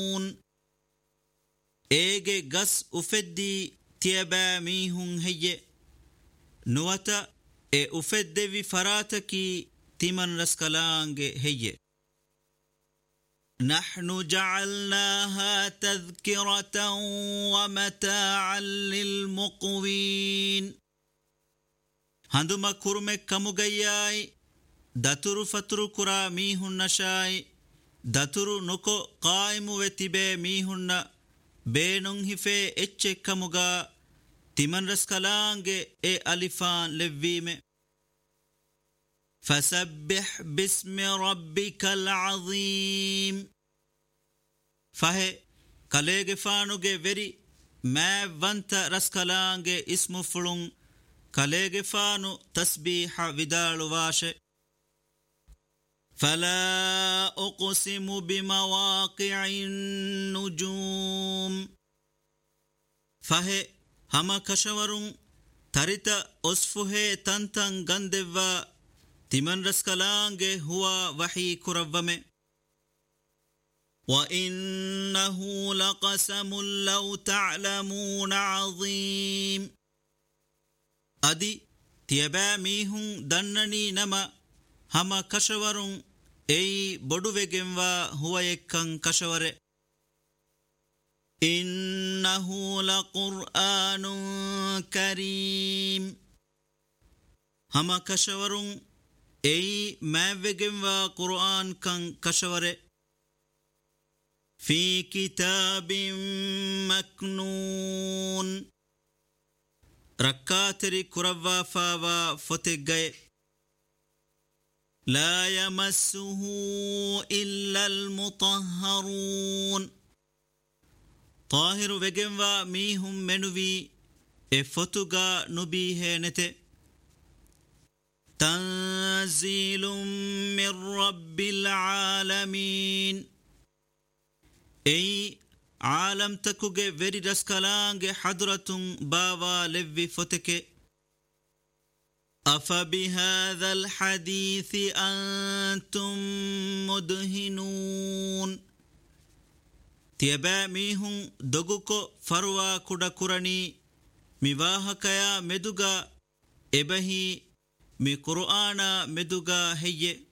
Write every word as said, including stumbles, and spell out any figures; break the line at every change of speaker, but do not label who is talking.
Ege gas ufeddi tiaba mihun heye nuwata e ufeddevi farataki timan raskalange heye نحن جعلناها تذكرة ومتاعا للمقوين هندما كرمك كمغياي داترو فترو كرا ميهن نشاي داترو نكو قائم وتبه ميهن بينون هفه اتشه كمغا تمن رسكالانگ اي ألفان لفيم فسبح باسم ربك العظيم فهي كاليغ فانوغ وري ما وانت رسكالانگ اسم فلون كاليغ فانو تسبيح ودال واشه فلا أقسم بمواقع النجوم فهي هما كشورون تريتا أصفه تنتن غندوا تمن رسكالانگ هو وحي كربم وإنه لقسم لو تعلمون عظيم أدي تيبا ميهن دنني نما هما كشورون أي بدو وگنوا هو يكن كشور إنه لقرآن كريم هما كشورون أي ما وگنوا قرآن كان كشور في كتاب مكنون ركاتري كروا فاوا فتگئ لا يمسه إلا المطهرون طاهر وگنوا ميهم منوي افتوغا نبيه نته تنزيل من رب العالمين أي عالم تكوغ وري رسكالانگ حضرة باوا لوي فتك أفبهذا الحديث أنتم مدهنون تيبا ميهم دغوكو فروا كودا كوراني ميواهكيا مدوغا إبهي مي قرآن مدوغا هي